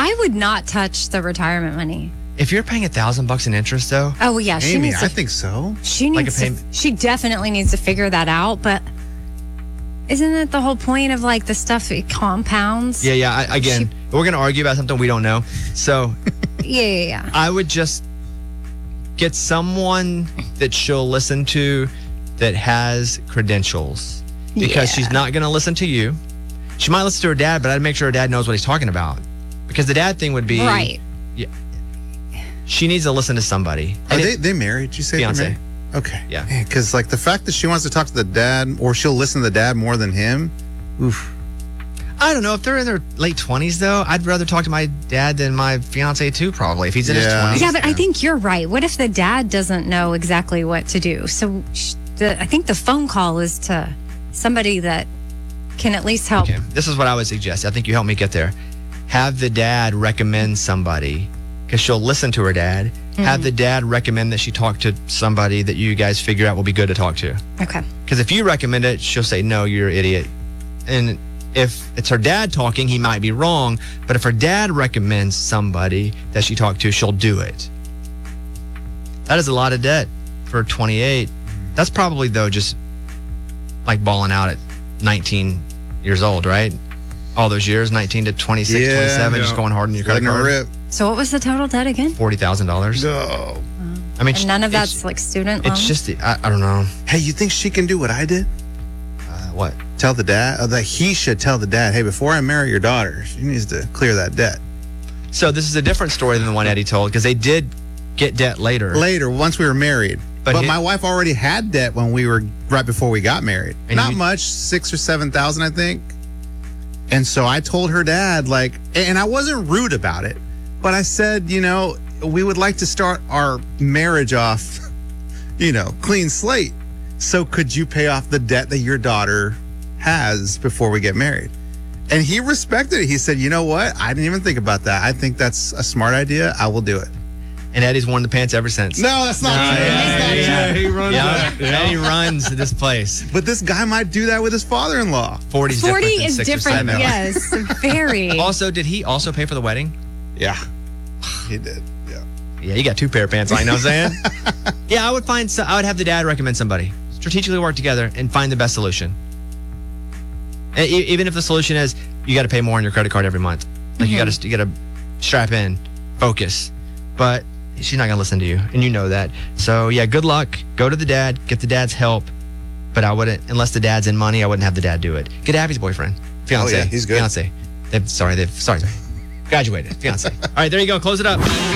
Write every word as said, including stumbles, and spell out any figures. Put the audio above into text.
I would not touch the retirement money. If you're paying a thousand bucks in interest, though. Oh yeah, she Amy, needs to, I think so. She Like needs a to, payment. she definitely needs to figure that out. But isn't it the whole point of like the stuff it compounds? Yeah, yeah. I, again, we're going to argue about something we don't know. So Yeah, yeah, yeah. I would just get someone that she'll listen to that has credentials. Because Yeah. she's not going to listen to you. She might listen to her dad, but I'd make sure her dad knows what he's talking about. Because the dad thing would be... Right. Yeah. She needs to listen to somebody. Are And they, it- they married? Did you say Fiancé. they're married? Okay. Yeah. Because like the fact that she wants to talk to the dad or she'll listen to the dad more than him. Oof. I don't know. If they're in their late twenties, though, I'd rather talk to my dad than my fiance, too, probably. If he's in his Yeah. twenties. Yeah, but I Yeah. think you're right. What if the dad doesn't know exactly what to do? So sh- the, I think the phone call is to somebody that can at least help. Okay. This is what I would suggest. I think you helped me get there. Have the dad recommend somebody, because she'll listen to her dad. Mm-hmm. Have the dad recommend that she talk to somebody that you guys figure out will be good to talk to. Okay. Because if you recommend it, she'll say, no, you're an idiot. And if it's her dad talking, he might be wrong. But if her dad recommends somebody that she talked to, she'll do it. That is a lot of debt for twenty-eight. That's probably, though, just like balling out at nineteen years old, right? All those years, nineteen to twenty-six, Yeah, twenty-seven, yeah. just going hard on your credit Letting her card. rip. So what was the total debt again? forty thousand dollars. No. I mean, And none of it's- that's like student loans? It's just, the, I, I don't know. Hey, you think she can do what I did? Uh, what? Tell the dad, or that he should tell the dad, hey, before I marry your daughter, she needs to clear that debt. So this is a different story than the one Eddie told, because they did get debt later. Later, once we were married. But But, he- my wife already had debt when we were, right before we got married. And Not you- much, six or seven thousand, I think. And so I told her dad, like, and I wasn't rude about it, but I said, you know, we would like to start our marriage off, you know, clean slate. So could you pay off the debt that your daughter has before we get married? And he respected it. He said, you know what? I didn't even think about that. I think that's a smart idea. I will do it. And Eddie's worn the pants ever since. No, that's not true. That's not yeah, true. he runs yeah. Eddie runs this place. But this guy might do that with his father-in-law. forty's forty different than is six or different. seven. Yes, very. Also, did he also pay for the wedding? Yeah, he did. Yeah. Yeah, you got two pair of pants on, you know what I'm saying? Yeah, I would find, so, I would have the dad recommend somebody. Strategically work together and find the best solution. And e- even if the solution is, you got to pay more on your credit card every month. Like you got to, you got to strap in, focus. But she's not going to listen to you, and you know that. So yeah, good luck. Go to the dad, get the dad's help. But I wouldn't, unless the dad's in money, I wouldn't have the dad do it. Get Abby's boyfriend, fiance. Oh, yeah, he's good. Fiance. They've, sorry, they've sorry, sorry. Graduated, fiance. All right, there you go. Close it up.